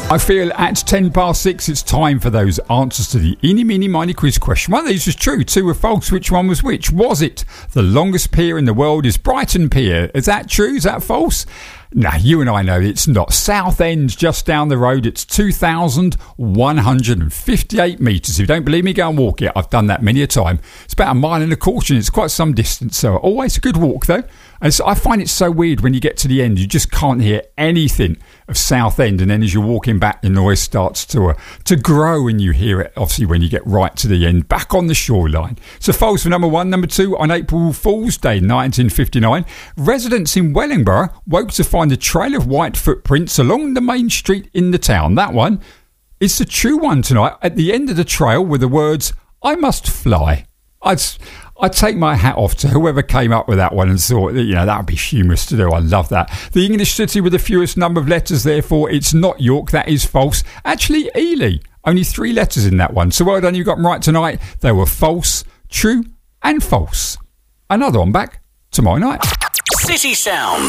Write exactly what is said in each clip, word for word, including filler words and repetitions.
I feel at ten past six it's time for those answers to the eeny, meeny, miny quiz question. One of these was true, two were false. Which one was which? Was it the longest pier in the world is Brighton Pier? Is that true? Is that false? Nah, you and I know it's not. Southend, just down the road, it's two thousand one hundred fifty-eight metres. If you don't believe me, go and walk it. I've done that many a time. It's about a mile and a quarter and it's quite some distance, so always a good walk though. And so I find it so weird when you get to the end, you just can't hear anything of Southend, and then as you're walking back, the noise starts to uh, to grow, and you hear it obviously when you get right to the end, back on the shoreline. So false for number one. Number two, on April Fool's Day nineteen fifty-nine, residents in Wellingborough woke to find a trail of white footprints along the main street in the town. That one is the true one tonight. At the end of the trail were the words, "I must fly." I'd I take my hat off to whoever came up with that one and thought that, you know, that would be humorous to do. I love that. The English city with the fewest number of letters, therefore, it's not York. That is false. Actually, Ely. Only three letters in that one. So well done, you got them right tonight. They were false, true and false. Another one back tomorrow night. City Sound.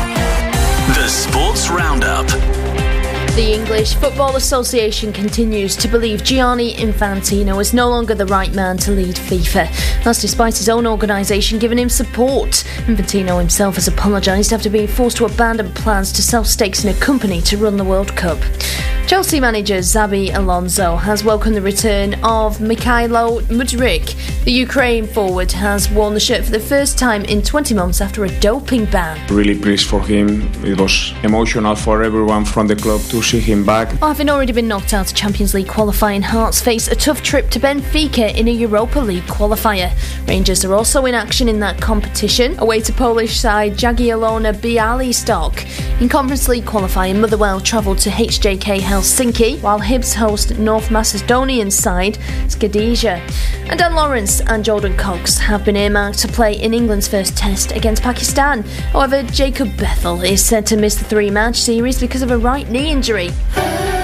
The Sports Roundup. The English Football Association continues to believe Gianni Infantino is no longer the right man to lead FIFA. That's despite his own organisation giving him support. Infantino himself has apologised after being forced to abandon plans to sell stakes in a company to run the World Cup. Chelsea manager Xabi Alonso has welcomed the return of Mikhailo Mudryk. The Ukraine forward has worn the shirt for the first time in twenty months after a doping ban. Really pleased for him. It was emotional for everyone from the club to see him back. Having already been knocked out of Champions League qualifying, Hearts face a tough trip to Benfica in a Europa League qualifier. Rangers are also in action in that competition, away to Polish side Jagiellona Białystok. In Conference League qualifying, Motherwell travelled to H J K Helsinki, while Hibs host North Macedonian side Skadija. And Dan Lawrence and Jordan Cox have been earmarked to play in England's first test against Pakistan. However, Jacob Bethel is said to miss the three-match series because of a right knee injury.